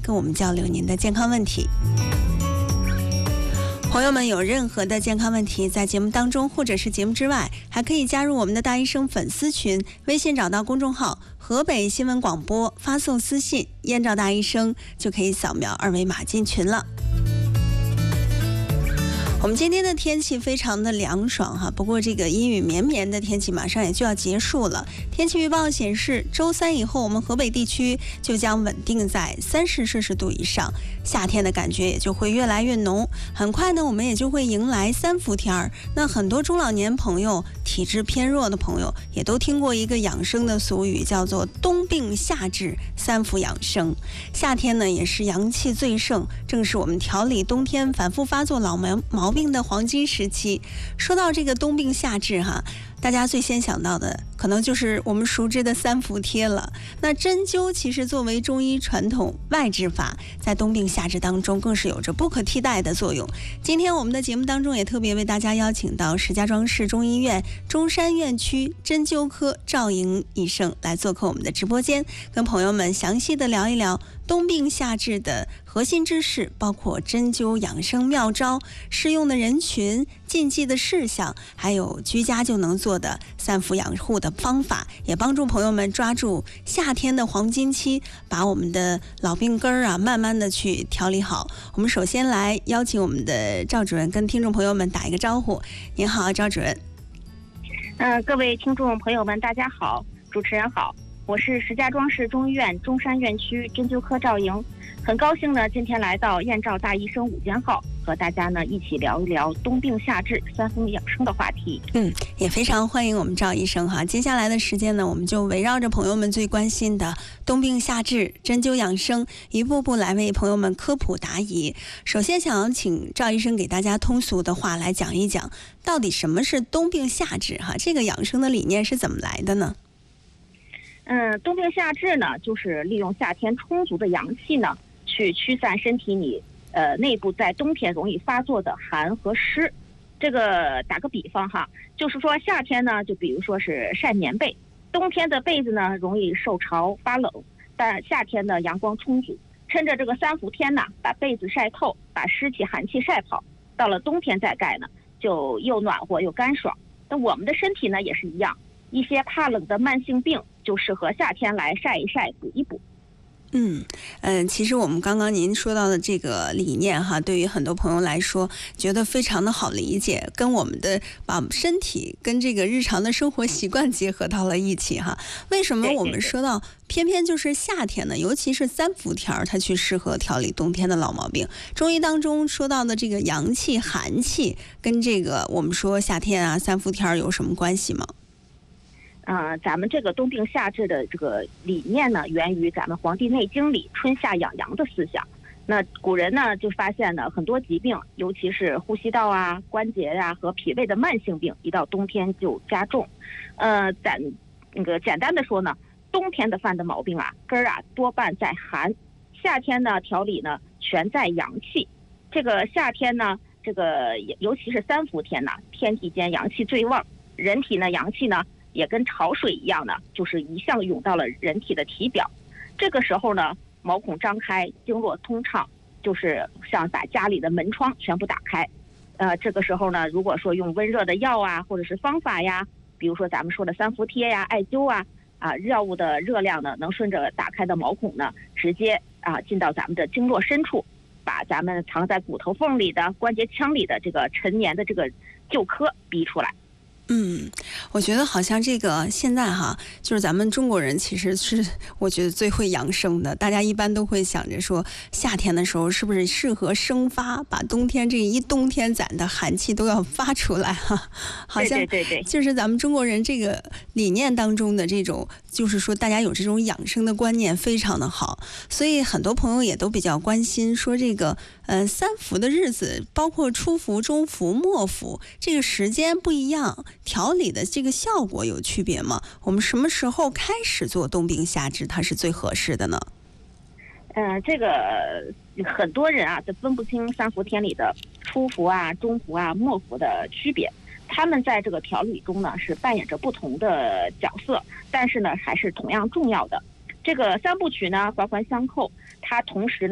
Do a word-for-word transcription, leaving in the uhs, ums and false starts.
跟我们交流您的健康问题。朋友们有任何的健康问题，在节目当中或者是节目之外，还可以加入我们的大医生粉丝群，微信找到公众号河北新闻广播，发送私信燕赵大医生，就可以扫描二维码进群了。我们今天的天气非常的凉爽哈，不过这个阴雨绵绵的天气马上也就要结束了。天气预报显示，周三以后我们河北地区就将稳定在三十摄氏度以上，夏天的感觉也就会越来越浓。很快呢，我们也就会迎来三伏天儿。那很多中老年朋友、体质偏弱的朋友也都听过一个养生的俗语，叫做冬病夏治，三伏养生。夏天呢，也是阳气最盛，正是我们调理冬天反复发作老毛毛病的黄金时期。说到这个冬病夏治哈，大家最先想到的可能就是我们熟知的三伏贴了。那针灸其实作为中医传统外治法，在冬病夏治当中更是有着不可替代的作用。今天我们的节目当中也特别为大家邀请到石家庄市中医院中山院区针灸科赵莹医生来做客我们的直播间，跟朋友们详细的聊一聊冬病夏治的核心知识，包括针灸养生妙招、适用的人群、禁忌的事项，还有居家就能做的三伏养护的方法，也帮助朋友们抓住夏天的黄金期，把我们的老病根儿啊慢慢的去调理好。我们首先来邀请我们的赵主任跟听众朋友们打一个招呼。您好，赵主任。 呃，各位听众朋友们，大家好，主持人好，我是石家庄市中医院中山院区针灸科赵莹，很高兴呢，今天来到燕赵大医生午间号，和大家呢一起聊一聊冬病夏治、三伏养生的话题。 嗯，也非常欢迎我们赵医生哈。接下来的时间呢，我们就围绕着朋友们最关心的冬病夏治、针灸养生，一步步来为朋友们科普答疑。首先，想要请赵医生给大家通俗的话来讲一讲，到底什么是冬病夏治哈？这个养生的理念是怎么来的呢？ 嗯，冬病夏治呢，就是利用夏天充足的阳气呢，去驱散身体里呃内部在冬天容易发作的寒和湿。这个打个比方哈，就是说夏天呢，就比如说是晒棉被，冬天的被子呢容易受潮发冷，但夏天呢阳光充足，趁着这个三伏天呢，把被子晒透，把湿气寒气晒跑，到了冬天再盖呢，就又暖和又干爽。那我们的身体呢也是一样，一些怕冷的慢性病就适合夏天来晒一晒补一补。 嗯嗯，其实我们刚刚您说到的这个理念哈，对于很多朋友来说，觉得非常的好理解，跟我们的把身体跟这个日常的生活习惯结合到了一起哈。为什么我们说到偏偏就是夏天呢？尤其是三伏天儿，它去适合调理冬天的老毛病。中医当中说到的这个阳气、寒气，跟这个我们说夏天啊三伏天儿有什么关系吗？ 呃，咱们这个冬病夏治的这个理念呢，源于咱们《黄帝内经》里春夏养阳的思想。那古人呢就发现呢，很多疾病，尤其是呼吸道啊、关节呀、啊、和脾胃的慢性病，一到冬天就加重。呃，咱那个简单的说呢，冬天的犯的毛病啊，根儿啊多半在寒；夏天呢调理呢全在阳气。这个夏天呢，这个尤其是三伏天呢，天地间阳气最旺，人体呢阳气呢也跟潮水一样呢，就是一向涌到了人体的体表。这个时候呢，毛孔张开，经络通畅，就是像把家里的门窗全部打开。呃，这个时候呢，如果说用温热的药啊，或者是方法呀，比如说咱们说的三伏贴呀、艾灸啊，啊，药物的热量呢，能顺着打开的毛孔呢，直接啊进到咱们的经络深处，把咱们藏在骨头缝里的、关节腔里的这个陈年的这个旧疴逼出来。 嗯，我觉得好像这个现在哈，就是咱们中国人其实是我觉得最会养生的。大家一般都会想着说，夏天的时候是不是适合生发，把冬天这一冬天攒的寒气都要发出来哈。好像对对对对， 就是咱们中国人这个理念当中的这种，就是说大家有这种养生的观念非常的好，所以很多朋友也都比较关心说这个呃三伏的日子，包括初伏、中伏、末伏，这个时间不一样。调理的这个效果有区别吗？我们什么时候开始做冬病夏治，它是最合适的呢？ 呃，这个很多人啊，都分不清三伏天里的初伏啊、中伏啊、末伏的区别。他们在这个调理中呢，是扮演着不同的角色，但是呢，还是同样重要的。这个三部曲呢，环环相扣，它同时呢。